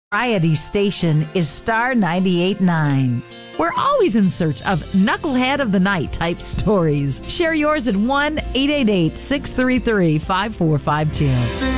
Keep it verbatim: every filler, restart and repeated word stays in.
Variety station is Star ninety-eight point nine. We're always in search of knucklehead of the night type stories. Share yours at one eight eight eight, six three three, five four five two.